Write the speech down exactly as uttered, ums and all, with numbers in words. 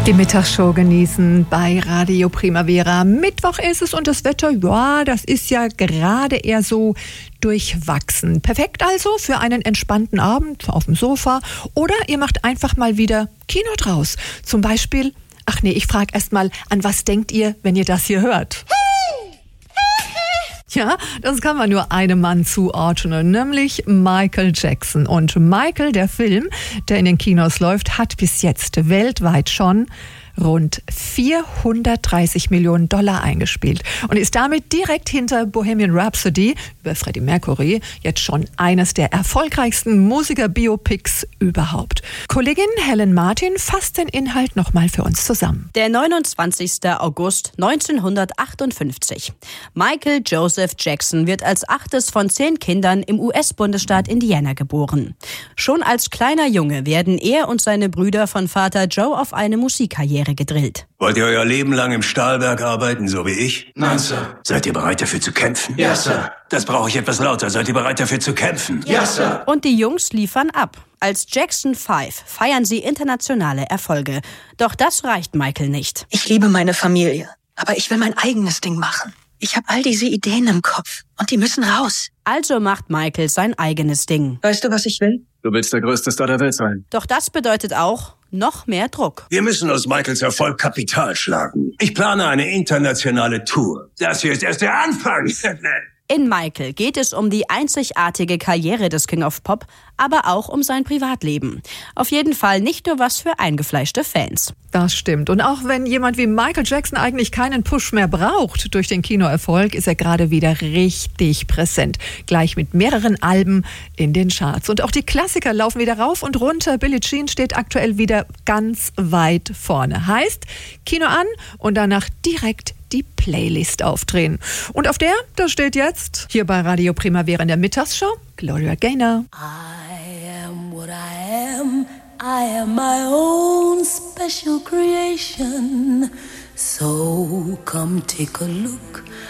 Die Mittagsshow genießen bei Radio Primavera. Mittwoch ist es und das Wetter, ja, das ist ja gerade eher so durchwachsen. Perfekt also für einen entspannten Abend auf dem Sofa oder ihr macht einfach mal wieder Kino draus. Zum Beispiel, ach nee, ich frage erst mal, an was denkt ihr, wenn ihr das hier hört? Ja, das kann man nur einem Mann zuordnen, nämlich Michael Jackson. Und Michael, der Film, der in den Kinos läuft, hat bis jetzt weltweit schon rund vierhundertdreißig Millionen Dollar eingespielt und ist damit direkt hinter Bohemian Rhapsody über Freddie Mercury jetzt schon eines der erfolgreichsten Musiker-Biopics überhaupt. Kollegin Helen Martin fasst den Inhalt nochmal für uns zusammen. Der neunundzwanzigster August neunzehnhundertachtundfünfzig. Michael Joseph Jackson wird als achtes von zehn Kindern im U S-Bundesstaat Indiana geboren. Schon als kleiner Junge werden er und seine Brüder von Vater Joe auf eine Musikkarriere gedrillt. Wollt ihr euer Leben lang im Stahlwerk arbeiten, so wie ich? Nein, Sir. Seid ihr bereit dafür zu kämpfen? Ja, Sir. Das brauche ich etwas lauter. Seid ihr bereit dafür zu kämpfen? Ja, Sir. Und die Jungs liefern ab. Als Jackson fünf feiern sie internationale Erfolge. Doch das reicht Michael nicht. Ich liebe meine Familie, aber ich will mein eigenes Ding machen. Ich habe all diese Ideen im Kopf und die müssen raus. Also macht Michael sein eigenes Ding. Weißt du, was ich will? Du willst der größte Star der Welt sein. Doch das bedeutet auch noch mehr Druck. Wir müssen aus Michaels Erfolg Kapital schlagen. Ich plane eine internationale Tour. Das hier ist erst der Anfang. In Michael geht es um die einzigartige Karriere des King of Pop, aber auch um sein Privatleben. Auf jeden Fall nicht nur was für eingefleischte Fans. Das stimmt. Und auch wenn jemand wie Michael Jackson eigentlich keinen Push mehr braucht durch den Kinoerfolg, ist er gerade wieder richtig präsent. Gleich mit mehreren Alben in den Charts. Und auch die Klassiker laufen wieder rauf und runter. Billie Jean steht aktuell wieder ganz weit vorne. Heißt, Kino an und danach direkt die Playlist aufdrehen. Und auf der, da steht jetzt, hier bei Radio Primavera in der Mittagsshow, Gloria Gaynor. I am what I am, I am my own special creation. So come take a look